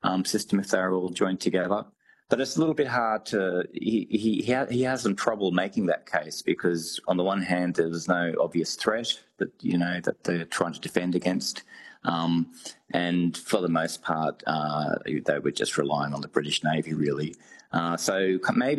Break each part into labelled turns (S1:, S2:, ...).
S1: system if they were all joined together. But it's a little bit hard to. He has some trouble making that case because on the one hand there was no obvious threat that that they're trying to defend against, and for the most part they were just relying on the British Navy really. So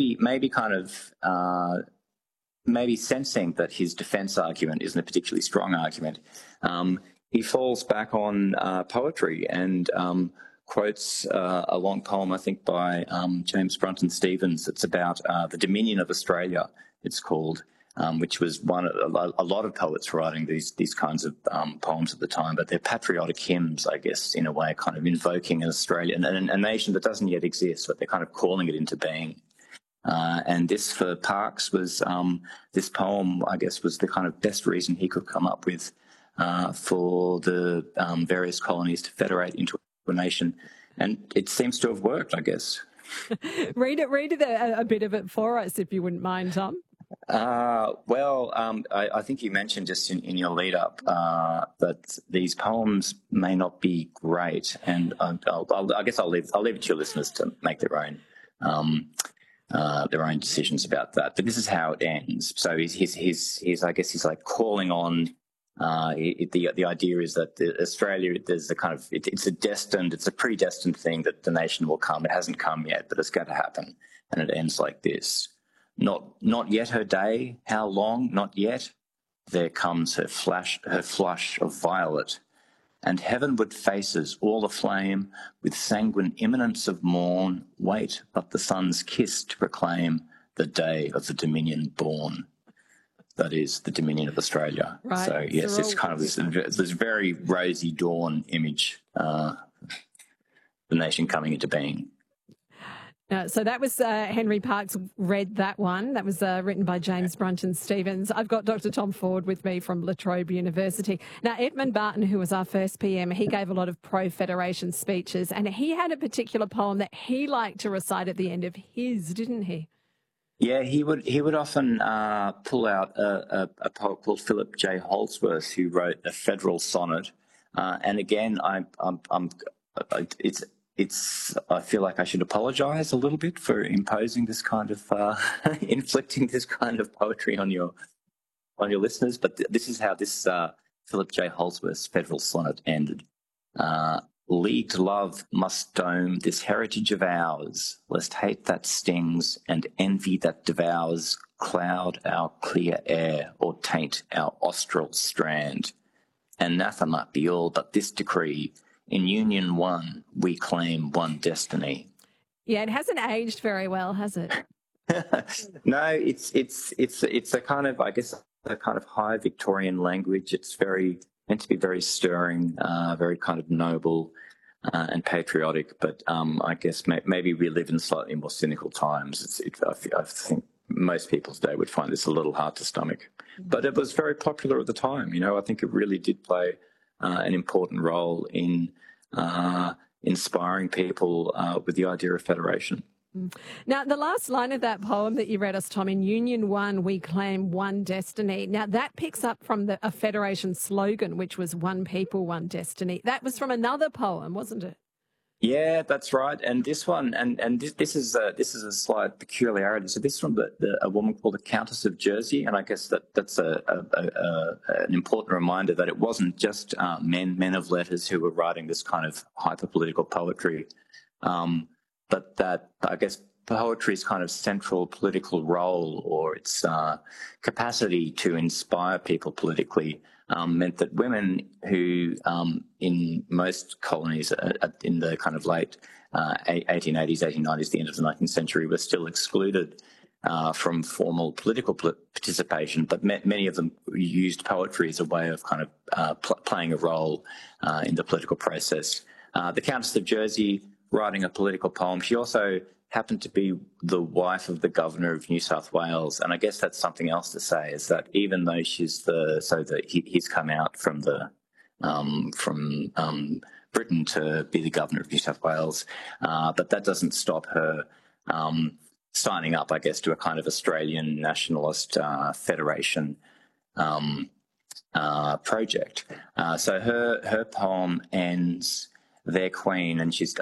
S1: maybe sensing that his defence argument isn't a particularly strong argument, he falls back on poetry and quotes a long poem, I think, by James Brunton Stevens. It's about the Dominion of Australia, it's called, which was a lot of poets writing these kinds of poems at the time, but they're patriotic hymns, I guess, in a way, kind of invoking an Australia, a nation that doesn't yet exist, but they're kind of calling it into being. And this, for Parkes, was this poem, I guess, was the kind of best reason he could come up with for the various colonies to federate into a nation. And it seems to have worked, I guess.
S2: read a bit of it for us, if you wouldn't mind, Tom.
S1: I think you mentioned just in your lead-up that these poems may not be great, and I guess I'll leave it to your listeners to make their own decisions about that. But this is how it ends. So he's I guess he's like calling on. The idea is that Australia, there's a kind of it's a predestined thing that the nation will come. It hasn't come yet, but it's going to happen, and it ends like this. Not yet her day. How long? Not yet. There comes her flush of violet, and heavenward faces all aflame with sanguine imminence of morn. Wait, but the sun's kiss to proclaim the day of the Dominion born. That is the Dominion of Australia.
S2: Right.
S1: So yes, it's kind of this very rosy dawn image, the nation coming into being.
S2: So that was Henry Parkes read that one. That was written by James Brunton Stevens. I've got Dr. Tom Ford with me from La Trobe University. Now, Edmund Barton, who was our first PM, he gave a lot of pro-federation speeches, and he had a particular poem that he liked to recite at the end of his, didn't he?
S1: Yeah, he would often pull out a poet called Philip J. Holdsworth, who wrote a federal sonnet. And again, I feel like I should apologise a little bit for imposing this kind of inflicting this kind of poetry on your listeners. But this is how this Philip J. Holdsworth's federal sonnet ended. Leagued love must dome this heritage of ours, lest hate that stings and envy that devours cloud our clear air or taint our austral strand. Anathema be all but this decree, in union one we claim one destiny.
S2: Yeah, it hasn't aged very well, has it?
S1: No, it's a kind of, I guess, a kind of high Victorian language. It's meant to be very stirring, very kind of noble and patriotic. But I guess maybe we live in slightly more cynical times. I think most people today would find this a little hard to stomach. But it was very popular at the time. I think it really did play an important role in inspiring people with the idea of federation.
S2: Now, the last line of that poem that you read us, Tom, in Union One, we claim one destiny. Now, that picks up from a federation slogan, which was one people, one destiny. That was from another poem, wasn't it?
S1: Yeah, that's right. And this one, and this is a slight peculiarity. So this is from a woman called the Countess of Jersey, and I guess that's an important reminder that it wasn't just men of letters who were writing this kind of hyper-political poetry, but that, I guess, poetry's kind of central political role, or its capacity to inspire people politically, meant that women who, in most colonies in the kind of late 1880s, 1890s, the end of the 19th century, were still excluded from formal political participation, but many of them used poetry as a way of kind of playing a role in the political process. The Countess of Jersey, writing a political poem, she also happened to be the wife of the Governor of New South Wales, and I guess that's something else to say, is that even though he's come out from Britain to be the Governor of New South Wales, but that doesn't stop her signing up, I guess, to a kind of Australian nationalist federation project. So her poem ends, "Their Queen," and she's